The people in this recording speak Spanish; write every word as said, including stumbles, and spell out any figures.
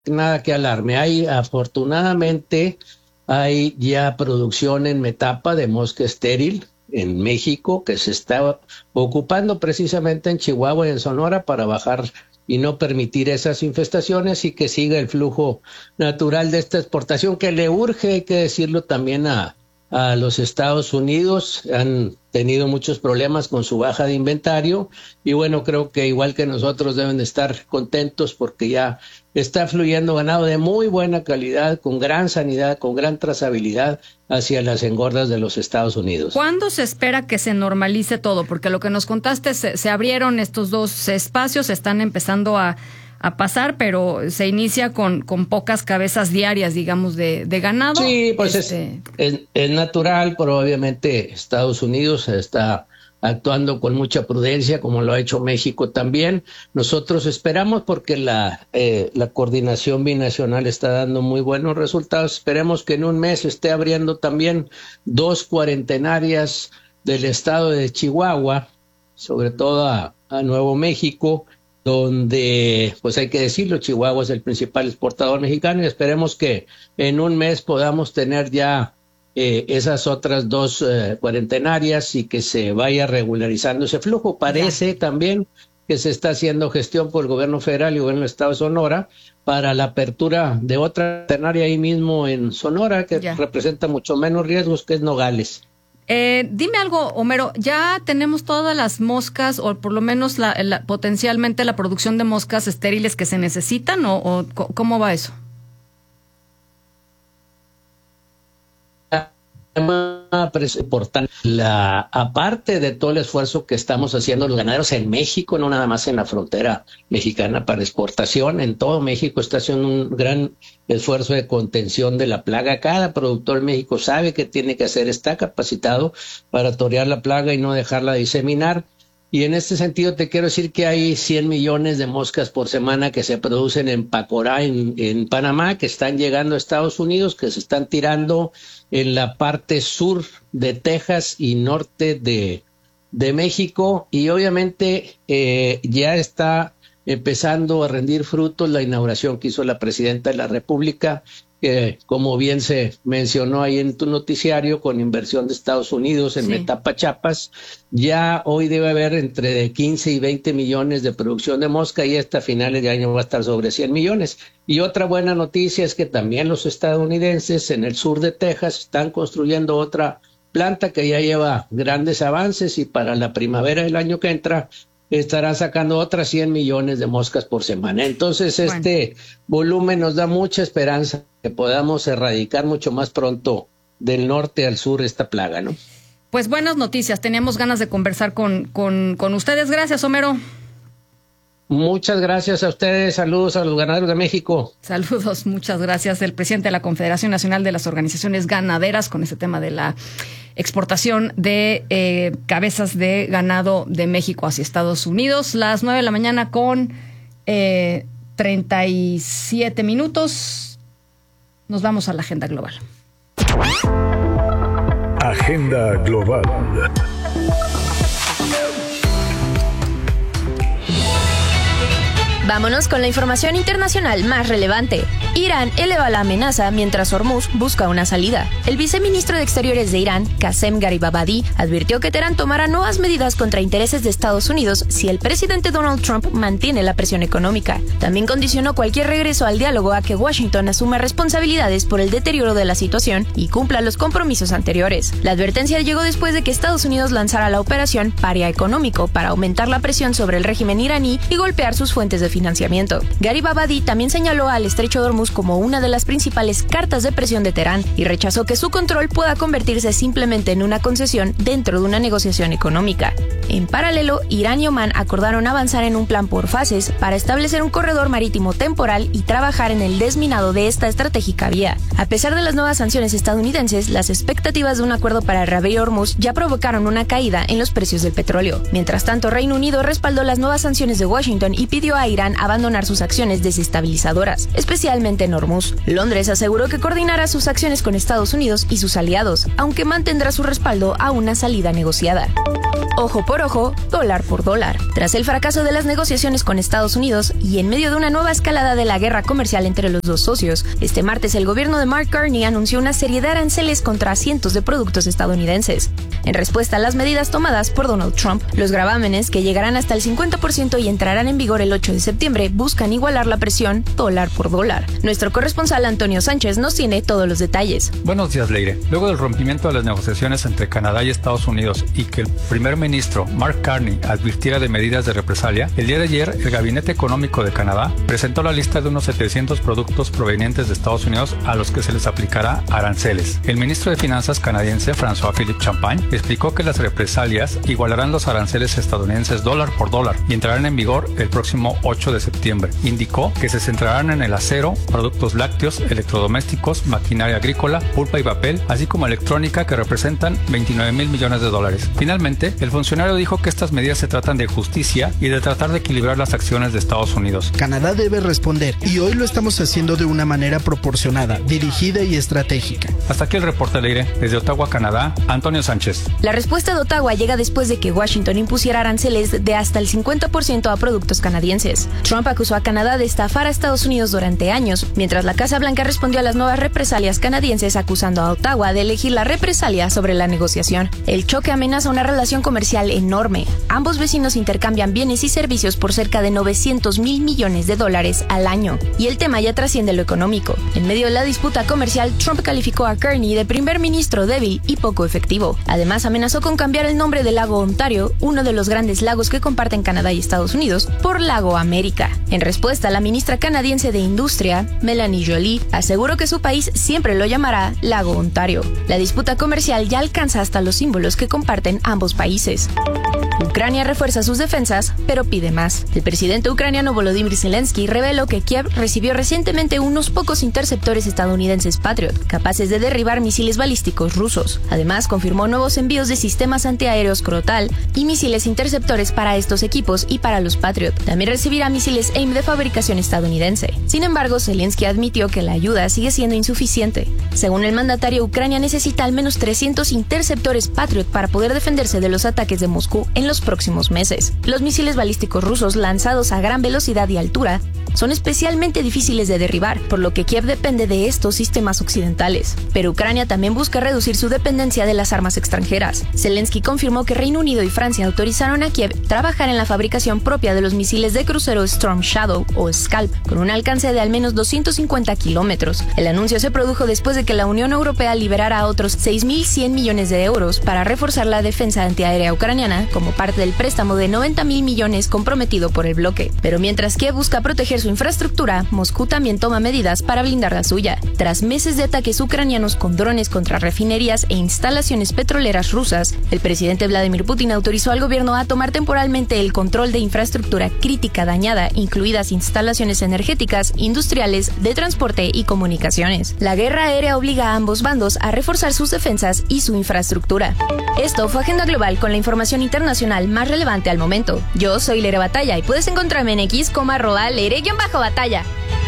nada que alarme. Hay, afortunadamente, hay ya producción en metapa de mosca estéril en México que se está ocupando precisamente en Chihuahua y en Sonora para bajar y no permitir esas infestaciones y que siga el flujo natural de esta exportación que le urge, hay que decirlo también a, a los Estados Unidos. Han tenido muchos problemas con su baja de inventario y bueno, creo que igual que nosotros deben de estar contentos porque ya está fluyendo ganado de muy buena calidad, con gran sanidad, con gran trazabilidad hacia las engordas de los Estados Unidos. ¿Cuándo se espera que se normalice todo? Porque lo que nos contaste, se, se abrieron estos dos espacios, se están empezando a, a pasar, pero se inicia con, con pocas cabezas diarias, digamos, de, de ganado. Sí, pues este... es, es, es natural, pero obviamente Estados Unidos está actuando con mucha prudencia, como lo ha hecho México también. Nosotros esperamos, porque la, eh, la coordinación binacional está dando muy buenos resultados. Esperemos que en un mes esté abriendo también dos cuarentenarias del estado de Chihuahua, sobre todo a, a Nuevo México, donde, pues hay que decirlo, Chihuahua es el principal exportador mexicano y esperemos que en un mes podamos tener ya Eh, esas otras dos eh, cuarentenarias y que se vaya regularizando ese flujo. Parece ya también que se está haciendo gestión por el gobierno federal y el gobierno del estado de Sonora para la apertura de otra cuarentenaria ahí mismo en Sonora, que ya representa mucho menos riesgos, que es Nogales. Eh, dime algo, Homero, ¿ya tenemos todas las moscas o por lo menos la, la, potencialmente la producción de moscas estériles que se necesitan o, o cómo va eso? Importante. La, aparte de todo el esfuerzo que estamos haciendo los ganaderos en México, no nada más en la frontera mexicana para exportación, en todo México está haciendo un gran esfuerzo de contención de la plaga. Cada productor en México sabe que tiene que hacer, está capacitado para torear la plaga y no dejarla diseminar. Y en este sentido te quiero decir que hay cien millones de moscas por semana que se producen en Pacorá, en, en Panamá, que están llegando a Estados Unidos, que se están tirando en la parte sur de Texas y norte de, de México. Y obviamente eh, ya está empezando a rendir frutos la inauguración que hizo la presidenta de la República, que como bien se mencionó ahí en tu noticiario, con inversión de Estados Unidos en sí. Metapa Chiapas, ya hoy debe haber entre quince y veinte millones de producción de mosca y hasta finales de año va a estar sobre cien millones. Y otra buena noticia es que también los estadounidenses en el sur de Texas están construyendo otra planta que ya lleva grandes avances y para la primavera del año que entra estará sacando otras cien millones de moscas por semana. Entonces, bueno, este volumen nos da mucha esperanza que podamos erradicar mucho más pronto del norte al sur esta plaga, ¿no? Pues buenas noticias. Teníamos ganas de conversar con, con, con ustedes. Gracias, Homero. Muchas gracias a ustedes. Saludos a los ganaderos de México. Saludos, muchas gracias. El presidente de la Confederación Nacional de las Organizaciones Ganaderas con ese tema de la exportación de eh, cabezas de ganado de México hacia Estados Unidos. Las nueve de la mañana con eh, treinta y siete minutos. Nos vamos a la agenda global. Agenda global. Vámonos con la información internacional más relevante. Irán eleva la amenaza mientras Hormuz busca una salida. El viceministro de Exteriores de Irán, Qasem Gharibabadi, advirtió que Teherán tomará nuevas medidas contra intereses de Estados Unidos si el presidente Donald Trump mantiene la presión económica. También condicionó cualquier regreso al diálogo a que Washington asuma responsabilidades por el deterioro de la situación y cumpla los compromisos anteriores. La advertencia llegó después de que Estados Unidos lanzara la operación Paria Económico para aumentar la presión sobre el régimen iraní y golpear sus fuentes de financiamiento. Gharibabadi también señaló al estrecho de Hormuz como una de las principales cartas de presión de Teherán y rechazó que su control pueda convertirse simplemente en una concesión dentro de una negociación económica. En paralelo, Irán y Omán acordaron avanzar en un plan por fases para establecer un corredor marítimo temporal y trabajar en el desminado de esta estratégica vía. A pesar de las nuevas sanciones estadounidenses, las expectativas de un acuerdo para el Ravir Hormuz ya provocaron una caída en los precios del petróleo. Mientras tanto, Reino Unido respaldó las nuevas sanciones de Washington y pidió a Irán abandonar sus acciones desestabilizadoras, especialmente en Hormuz. Londres aseguró que coordinará sus acciones con Estados Unidos y sus aliados, aunque mantendrá su respaldo a una salida negociada. Ojo por por ojo, dólar por dólar. Tras el fracaso de las negociaciones con Estados Unidos y en medio de una nueva escalada de la guerra comercial entre los dos socios, este martes el gobierno de Mark Carney anunció una serie de aranceles contra cientos de productos estadounidenses. En respuesta a las medidas tomadas por Donald Trump, los gravámenes, que llegarán hasta el cincuenta por ciento y entrarán en vigor el ocho de septiembre, buscan igualar la presión dólar por dólar. Nuestro corresponsal Antonio Sánchez nos tiene todos los detalles. Buenos días, Leire. Luego del rompimiento de las negociaciones entre Canadá y Estados Unidos y que el primer ministro Mark Carney advirtiera de medidas de represalia, el día de ayer el Gabinete Económico de Canadá presentó la lista de unos setecientos productos provenientes de Estados Unidos a los que se les aplicará aranceles. El ministro de Finanzas canadiense François-Philippe Champagne explicó que las represalias igualarán los aranceles estadounidenses dólar por dólar y entrarán en vigor el próximo ocho de septiembre. Indicó que se centrarán en el acero, productos lácteos, electrodomésticos, maquinaria agrícola, pulpa y papel, así como electrónica, que representan veintinueve mil millones de dólares. Finalmente, el funcionario dijo que estas medidas se tratan de justicia y de tratar de equilibrar las acciones de Estados Unidos. Canadá debe responder y hoy lo estamos haciendo de una manera proporcionada, dirigida y estratégica. Hasta aquí el reporte, Leire. Desde Ottawa, Canadá, Antonio Sánchez. La respuesta de Ottawa llega después de que Washington impusiera aranceles de hasta el cincuenta por ciento a productos canadienses. Trump acusó a Canadá de estafar a Estados Unidos durante años, mientras la Casa Blanca respondió a las nuevas represalias canadienses acusando a Ottawa de elegir la represalia sobre la negociación. El choque amenaza una relación comercial enorme. Ambos vecinos intercambian bienes y servicios por cerca de novecientos mil millones de dólares al año, y el tema ya trasciende lo económico. En medio de la disputa comercial, Trump calificó a Carney de primer ministro débil y poco efectivo. Además, amenazó con cambiar el nombre del lago Ontario, uno de los grandes lagos que comparten Canadá y Estados Unidos, por Lago América. En respuesta, la ministra canadiense de Industria, Melanie Joly, aseguró que su país siempre lo llamará Lago Ontario. La disputa comercial ya alcanza hasta los símbolos que comparten ambos países. Ucrania refuerza sus defensas, pero pide más. El presidente ucraniano Volodymyr Zelensky reveló que Kiev recibió recientemente unos pocos interceptores estadounidenses Patriot, capaces de derribar misiles balísticos rusos. Además, confirmó nuevos envíos de sistemas antiaéreos Crotal y misiles interceptores para estos equipos y para los Patriot. También recibirá misiles A I M de fabricación estadounidense. Sin embargo, Zelensky admitió que la ayuda sigue siendo insuficiente. Según el mandatario, Ucrania necesita al menos trescientos interceptores Patriot para poder defenderse de los ataques de Moscú en los próximos meses. Los misiles balísticos rusos lanzados a gran velocidad y altura son especialmente difíciles de derribar, por lo que Kiev depende de estos sistemas occidentales. Pero Ucrania también busca reducir su dependencia de las armas extranjeras. Zelensky confirmó que Reino Unido y Francia autorizaron a Kiev trabajar en la fabricación propia de los misiles de crucero Storm Shadow o Scalp, con un alcance de al menos doscientos cincuenta kilómetros. El anuncio se produjo después de que la Unión Europea liberara otros seis mil cien millones de euros para reforzar la defensa antiaérea ucraniana como parte del préstamo de noventa mil millones comprometido por el bloque. Pero mientras Kiev busca proteger su infraestructura, Moscú también toma medidas para blindar la suya. Tras meses de ataques ucranianos con drones contra refinerías e instalaciones petroleras rusas, el presidente Vladimir Putin autorizó al gobierno a tomar temporalmente el control de infraestructura crítica dañada, incluidas instalaciones energéticas, industriales, de transporte y comunicaciones. La guerra aérea obliga a ambos bandos a reforzar sus defensas y su infraestructura. Esto fue Agenda Global con la información internacional más relevante al momento. Yo soy Leire Batalla y puedes encontrarme en X como arroba Leire-Batalla.